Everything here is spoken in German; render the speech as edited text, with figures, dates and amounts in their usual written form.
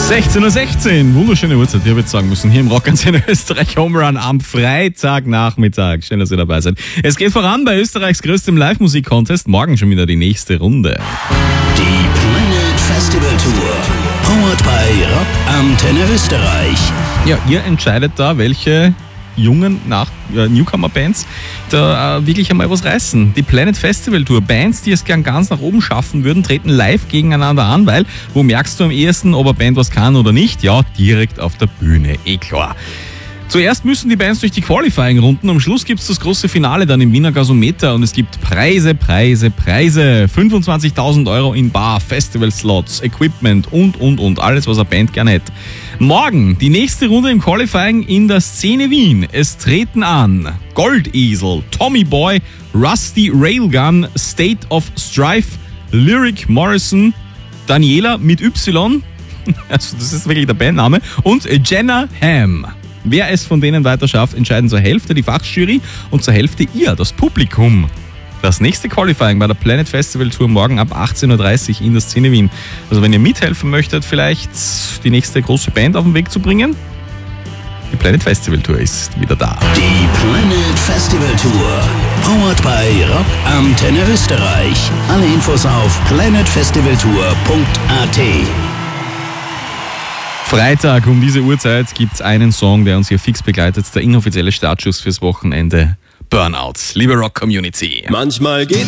16:16 Uhr, wunderschöne Uhrzeit, ich habe jetzt sagen müssen, hier im Rockantenne Österreich Home Run am Freitagnachmittag. Schön, dass ihr dabei seid. Es geht voran bei Österreichs größtem Live-Musik-Contest. Morgen schon wieder die nächste Runde. Die Planet Festival Tour, powered by Rockantenne Österreich. Ja, ihr entscheidet da, welche jungen Newcomer-Bands da wirklich einmal was reißen. Die Planet Festival Tour. Bands, die es gern ganz nach oben schaffen würden, treten live gegeneinander an, weil wo merkst du am ehesten, ob eine Band was kann oder nicht? Ja, direkt auf der Bühne, klar. Zuerst müssen die Bands durch die Qualifying-Runden. Am Schluss gibt's das große Finale dann im Wiener Gasometer und es gibt Preise. 25.000 Euro in Bar, Festival-Slots, Equipment und. Alles, was eine Band gerne hätte. Morgen die nächste Runde im Qualifying in der Szene Wien. Es treten an Goldesel, Tommy Boy, Rusty Railgun, State of Strife, Lyric Morrison, Daniela mit Y, also das ist wirklich der Bandname, und Jenna Ham. Wer es von denen weiter schafft, entscheiden zur Hälfte die Fachjury und zur Hälfte ihr, das Publikum. Das nächste Qualifying bei der Planet Festival Tour morgen ab 18:30 Uhr in der Szene Wien. Also wenn ihr mithelfen möchtet, vielleicht die nächste große Band auf den Weg zu bringen, die Planet Festival Tour ist wieder da. Die Planet Festival Tour, powered by Rockantenne Österreich. Alle Infos auf planetfestivaltour.at. Freitag um diese Uhrzeit gibt's einen Song, der uns hier fix begleitet. Der inoffizielle Startschuss fürs Wochenende. Burnout. Liebe Rock-Community. Manchmal geht